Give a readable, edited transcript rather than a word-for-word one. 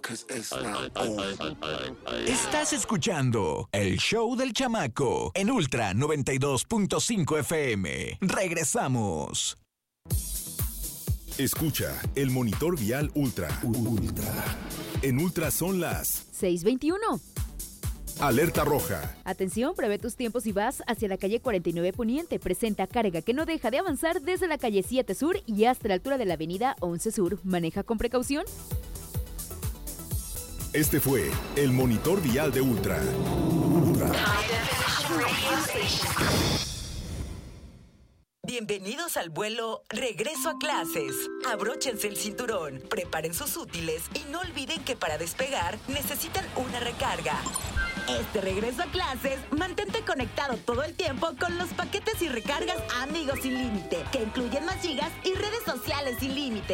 Estás escuchando el show del chamaco en Ultra 92.5 FM. Regresamos. Escucha el monitor vial Ultra. En Ultra son las 6:21. Alerta roja. Atención, prevé tus tiempos y vas hacia la calle 49 Poniente. Presenta carga que no deja de avanzar desde la calle 7 Sur y hasta la altura de la avenida 11 Sur. Maneja con precaución. Este fue el monitor vial de Ultra. Bienvenidos al vuelo Regreso a Clases. Abróchense el cinturón, preparen sus útiles y no olviden que para despegar necesitan una recarga. Este regreso a clases, mantente conectado todo el tiempo con los paquetes y recargas Amigos sin Límite, que incluyen más gigas y redes sociales sin límite.